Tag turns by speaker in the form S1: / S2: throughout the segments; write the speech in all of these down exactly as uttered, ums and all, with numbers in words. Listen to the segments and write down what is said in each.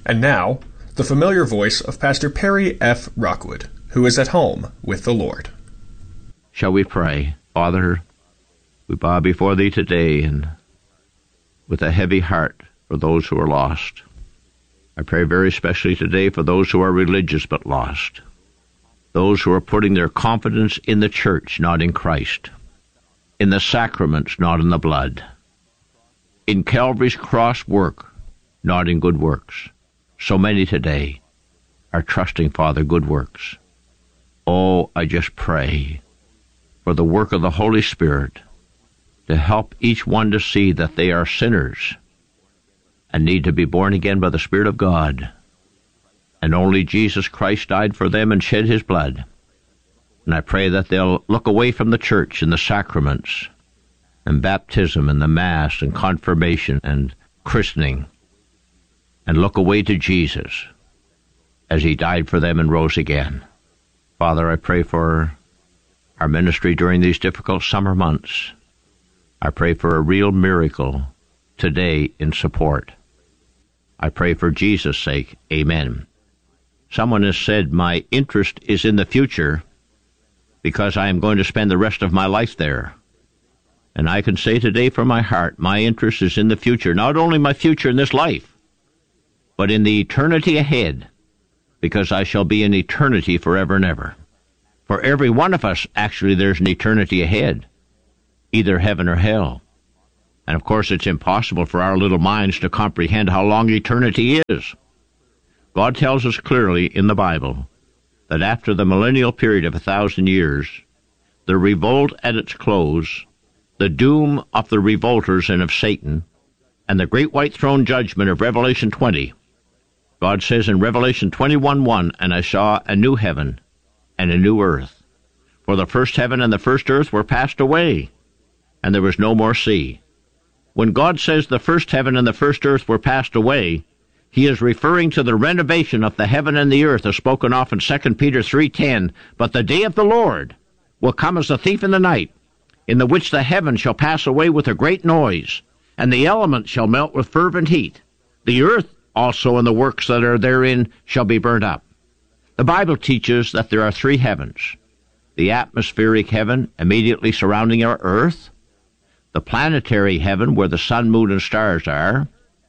S1: And now, the familiar voice of Pastor Perry F. Rockwood, who is at home with the Lord.
S2: Shall we pray? Father, we bow before Thee today and with a heavy heart for those who are lost. I pray very especially today for those who are religious but lost, those who are putting their confidence in the church, not in Christ, in the sacraments, not in the blood, in Calvary's cross work, not in good works. So many today are trusting, Father, good works. Oh, I just pray for the work of the Holy Spirit to help each one to see that they are sinners and need to be born again by the Spirit of God. And only Jesus Christ died for them and shed His blood. And I pray that they'll look away from the church and the sacraments and baptism and the Mass and confirmation and christening and look away to Jesus as He died for them and rose again. Father, I pray for our ministry during these difficult summer months. I pray for a real miracle today in support. I pray for Jesus' sake. Amen. Someone has said, my interest is in the future because I am going to spend the rest of my life there. And I can say today from my heart, my interest is in the future, not only my future in this life, but in the eternity ahead, because I shall be in eternity forever and ever. For every one of us, actually, there's an eternity ahead, either heaven or hell. And of course, it's impossible for our little minds to comprehend how long eternity is. God tells us clearly in the Bible that after the millennial period of a thousand years, the revolt at its close, the doom of the revolters and of Satan, and the great white throne judgment of Revelation twenty, God says in Revelation twenty-one one, and I saw a new heaven and a new earth. For the first heaven and the first earth were passed away, and there was no more sea. When God says the first heaven and the first earth were passed away, He is referring to the renovation of the heaven and the earth as spoken of in Second Peter three ten. But the day of the Lord will come as a thief in the night, in the which the heaven shall pass away with a great noise, and the elements shall melt with fervent heat. The earth also and the works that are therein shall be burnt up. The Bible teaches that there are three heavens: the atmospheric heaven immediately surrounding our earth, the planetary heaven where the sun, moon, and stars are,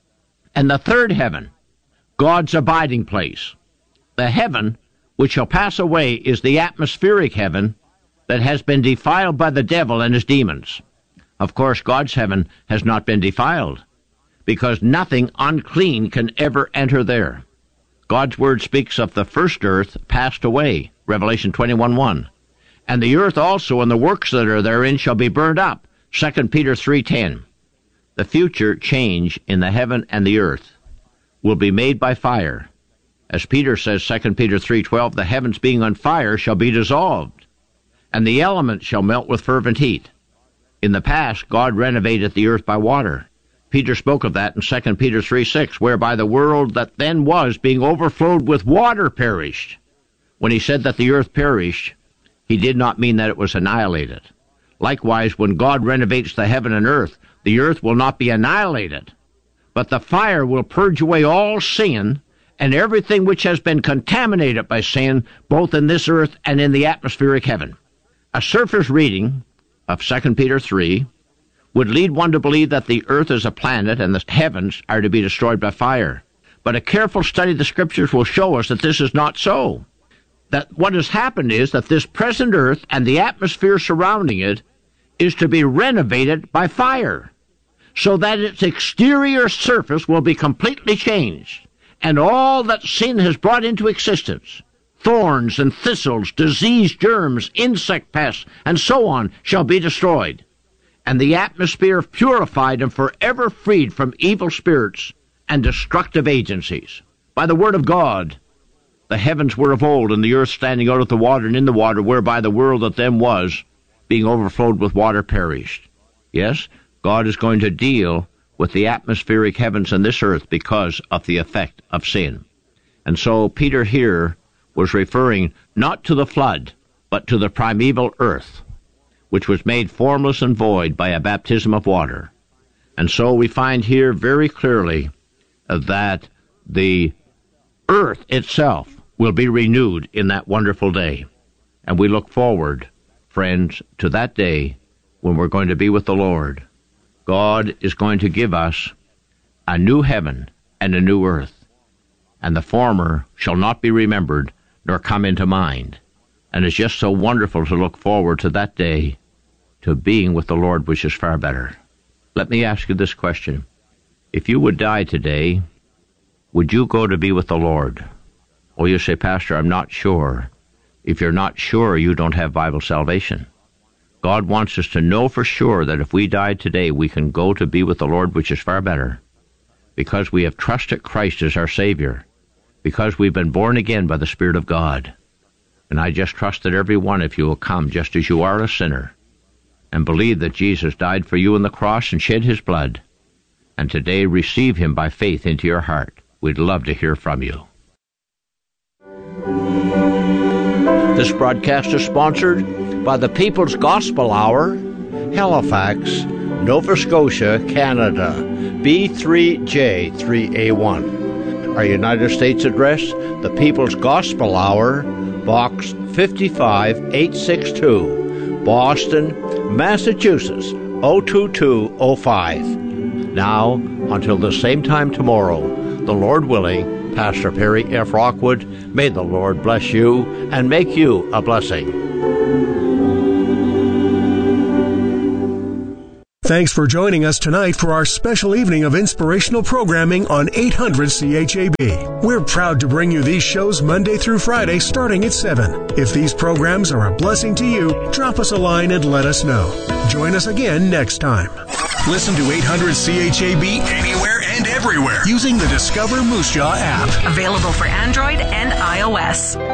S2: and the third heaven, God's abiding place. The heaven which shall pass away is the atmospheric heaven that has been defiled by the devil and his demons. Of course, God's heaven has not been defiled, because nothing unclean can ever enter there. God's word speaks of the first earth passed away, Revelation twenty-one one. And the earth also and the works that are therein shall be burned up, Second Peter three ten. The future change in the heaven and the earth will be made by fire. As Peter says, Second Peter three twelve, the heavens being on fire shall be dissolved, and the elements shall melt with fervent heat. In the past, God renovated the earth by water. Peter spoke of that in Second Peter three six, whereby the world that then was, being overflowed with water, perished. When he said that the earth perished, he did not mean that it was annihilated. Likewise, when God renovates the heaven and earth, the earth will not be annihilated, but the fire will purge away all sin and everything which has been contaminated by sin, both in this earth and in the atmospheric heaven. A surface reading of Second Peter three would lead one to believe that the earth is a planet and the heavens are to be destroyed by fire. But a careful study of the Scriptures will show us that this is not so. That what has happened is that this present earth and the atmosphere surrounding it is to be renovated by fire, so that its exterior surface will be completely changed, and all that sin has brought into existence, thorns and thistles, disease, germs, insect pests, and so on, shall be destroyed, and the atmosphere purified and forever freed from evil spirits and destructive agencies. By the word of God, the heavens were of old, and the earth standing out of the water and in the water, whereby the world that then was, being overflowed with water, perished. Yes, God is going to deal with the atmospheric heavens and this earth because of the effect of sin. And so Peter here was referring not to the flood, but to the primeval earth, which was made formless and void by a baptism of water. And so we find here very clearly that the earth itself will be renewed in that wonderful day. And we look forward, friends, to that day when we're going to be with the Lord. God is going to give us a new heaven and a new earth, and the former shall not be remembered nor come into mind. And it's just so wonderful to look forward to that day, to being with the Lord, which is far better. Let me ask you this question. If you would die today, would you go to be with the Lord? Oh, you say, Pastor, I'm not sure. If you're not sure, you don't have Bible salvation. God wants us to know for sure that if we died today, we can go to be with the Lord, which is far better, because we have trusted Christ as our Savior, because we've been born again by the Spirit of God. And I just trust that every one of you will come just as you are, a sinner, and believe that Jesus died for you on the cross and shed his blood, and today receive him by faith into your heart. We'd love to hear from you. This broadcast is sponsored by the People's Gospel Hour, Halifax, Nova Scotia, Canada, B three J three A one. Our United States address, the People's Gospel Hour, Box fifty-five eight sixty-two, Boston, Massachusetts, oh two two oh five. Now, until the same time tomorrow, the Lord willing, Pastor Perry F. Rockwood, may the Lord bless you and make you a blessing.
S3: Thanks for joining us tonight for our special evening of inspirational programming on eight hundred C H A B. We're proud to bring you these shows Monday through Friday starting at seven. If these programs are a blessing to you, drop us a line and let us know. Join us again next time.
S4: Listen to eight hundred C H A B anywhere and everywhere using the Discover Moose Jaw app.
S5: Available for Android and iOS.